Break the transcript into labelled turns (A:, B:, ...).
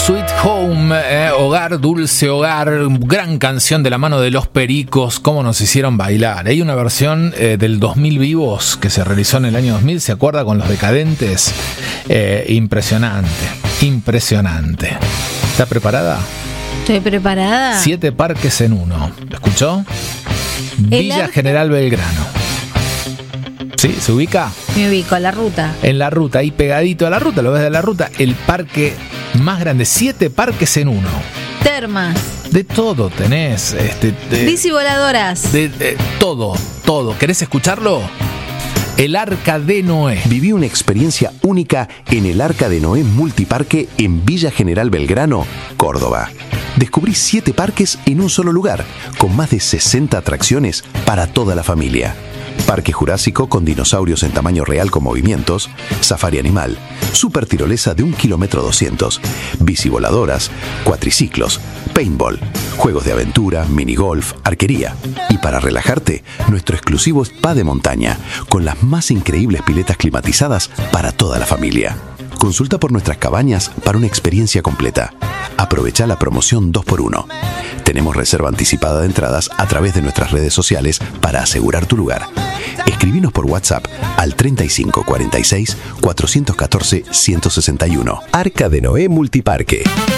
A: Sweet Home, Hogar, Dulce Hogar, gran canción de la mano de Los Pericos, cómo nos hicieron bailar. Hay una versión del 2000 Vivos que se realizó en el año 2000, ¿se acuerda? Con Los Decadentes. Impresionante, impresionante. ¿Está preparada?
B: Estoy preparada.
A: 7 parques en uno. ¿Lo escuchó? Villa General Belgrano. ¿Sí? ¿Se ubica?
B: Me ubico, a la ruta.
A: En la ruta, ahí pegadito a la ruta, lo ves de la ruta, el parque más grande, 7 parques en uno.
B: Termas.
A: De todo tenés.
B: Bici voladoras.
A: De todo. ¿Querés escucharlo? El Arca de Noé.
C: Viví una experiencia única en el Arca de Noé Multiparque en Villa General Belgrano, Córdoba. Descubrí 7 parques en un solo lugar, con más de 60 atracciones para toda la familia. Parque Jurásico con dinosaurios en tamaño real con movimientos, safari animal, super tirolesa de 1,2 kilómetros, bici voladoras, cuatriciclos, paintball, juegos de aventura, minigolf, arquería. Y para relajarte, nuestro exclusivo spa de montaña, con las más increíbles piletas climatizadas para toda la familia. Consulta por nuestras cabañas para una experiencia completa. Aprovecha la promoción 2x1. Tenemos reserva anticipada de entradas a través de nuestras redes sociales para asegurar tu lugar. Escribinos por WhatsApp al 35 46 414 161. Arca de Noé Multiparque.